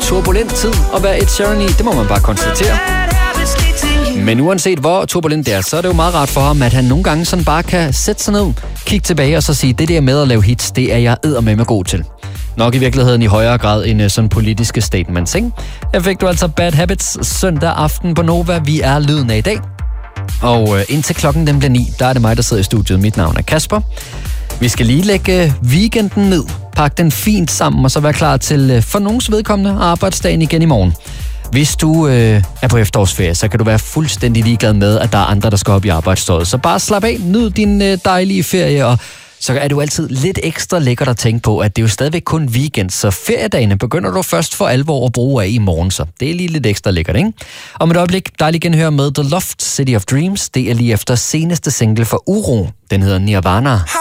turbulent tid at være Ed Sheeran i, det må man bare konstatere. Men uanset hvor turbulent det er, så er det jo meget rart for ham, at han nogle gange sådan bare kan sætte sig ned, kigge tilbage og så sige, det der med at lave hits, det er jeg eddermame god til. Nok i virkeligheden i højere grad end sådan politiske statements, ikke? Jeg fik du altså Bad Habits søndag aften på Nova. Vi er lyden af i dag. Og indtil klokken den bliver 9, der er det mig, der sidder i studiet. Mit navn er Kasper. Vi skal lige lægge weekenden ned, pakke den fint sammen og så være klar til for nogens vedkommende arbejdsdagen igen i morgen. Hvis du er på efterårsferie, så kan du være fuldstændig ligeglad med, at der er andre, der skal op i arbejdstøjet. Så bare slap af, nyd din dejlige ferie, og så er det jo altid lidt ekstra lækkert at tænke på, at det er jo stadigvæk kun weekend, så feriedagene begynder du først for alvor at bruge af i morgen, så det er lige lidt ekstra lækkert, ikke? Om et øjeblik, dejligt genhør med The Loft, City of Dreams. Det er lige efter seneste single for Uro. Den hedder Nirvana.